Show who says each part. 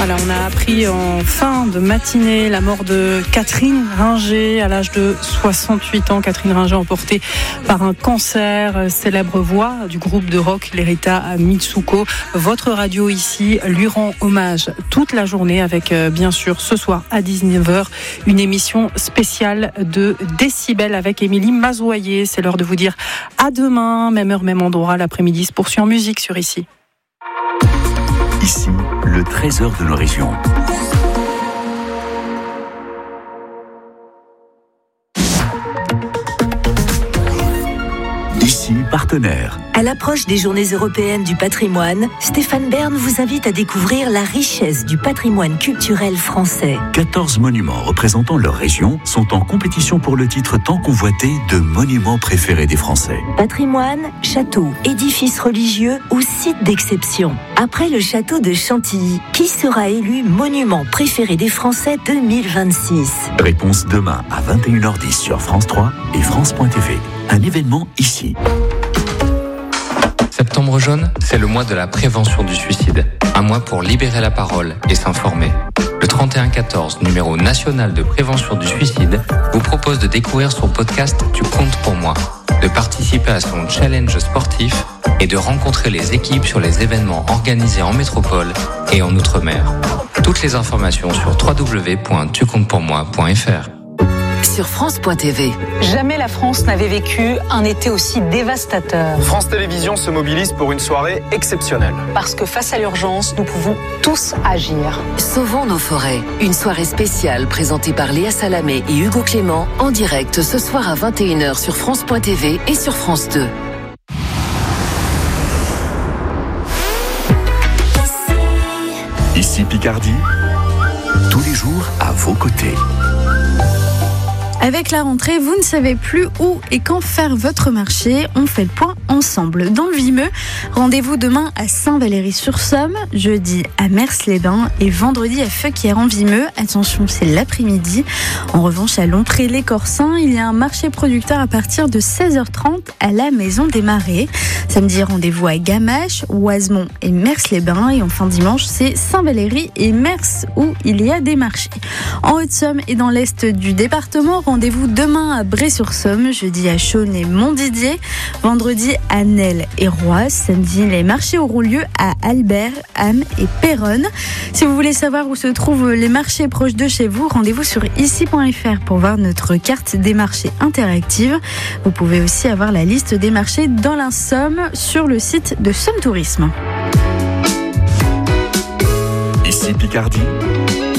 Speaker 1: Voilà, on a appris en fin de matinée la mort de Catherine Ringer à l'âge de 68 ans. Catherine Ringer emportée par un cancer, célèbre voix du groupe de rock Lerita Mitsuko. Votre radio ici lui rend hommage toute la journée avec bien sûr ce soir à 19h une émission spéciale de Décibel avec Émilie Mazoyer. C'est l'heure de vous dire à demain, même heure, même endroit. L'après-midi se poursuit en musique sur Ici.
Speaker 2: Ici, le trésor de nos régions. Ici, partenaire.
Speaker 3: À l'approche des Journées européennes du patrimoine, Stéphane Bern vous invite à découvrir la richesse du patrimoine culturel français.
Speaker 2: 14 monuments représentant leur région sont en compétition pour le titre tant convoité de monuments préférés des Français.
Speaker 3: Patrimoine, châteaux, édifices religieux ou sites d'exception. Après le château de Chantilly, qui sera élu monument préféré des Français 2026 ?
Speaker 2: Réponse demain à 21h10 sur France 3 et France.tv. Un événement ici.
Speaker 4: Septembre jaune, c'est le mois de la prévention du suicide. Un mois pour libérer la parole et s'informer. Le 3114, numéro national de prévention du suicide, vous propose de découvrir son podcast Tu comptes pour moi, de participer à son challenge sportif et de rencontrer les équipes sur les événements organisés en métropole et en Outre-mer. Toutes les informations sur www.tucomptespourmoi.fr.
Speaker 3: Sur France.tv.
Speaker 5: Jamais la France n'avait vécu un été aussi dévastateur.
Speaker 6: France Télévisions se mobilise pour une soirée exceptionnelle.
Speaker 5: Parce que face à l'urgence, nous pouvons tous agir.
Speaker 3: Sauvons nos forêts. Une soirée spéciale présentée par Léa Salamé et Hugo Clément en direct ce soir à 21h sur France.tv et sur France 2.
Speaker 2: Ici Picardie, tous les jours à vos côtés.
Speaker 7: Avec la rentrée, vous ne savez plus où et quand faire votre marché. On fait le point ensemble. Dans le Vimeux, rendez-vous demain à Saint-Valery-sur-Somme, jeudi à Mers-les-Bains et vendredi à Feuquières-en-Vimeux. Attention, c'est l'après-midi. En revanche, à Lompré-les-Corsins, il y a un marché producteur à partir de 16h30 à la Maison des Marais. Samedi, rendez-vous à Gamaches, Oisemont et Mers-les-Bains. Et enfin dimanche, c'est Saint-Valery et Mers où il y a des marchés. En Haute-Somme et dans l'est du département, rendez-vous demain à Bray-sur-Somme, jeudi à Chaulnes et Montdidier, vendredi à Nesle et Roisse, samedi les marchés auront lieu à Albert, Ham et Péronne. Si vous voulez savoir où se trouvent les marchés proches de chez vous, rendez-vous sur ici.fr pour voir notre carte des marchés interactive. Vous pouvez aussi avoir la liste des marchés dans la Somme sur le site de Somme Tourisme.
Speaker 2: Ici Picardie.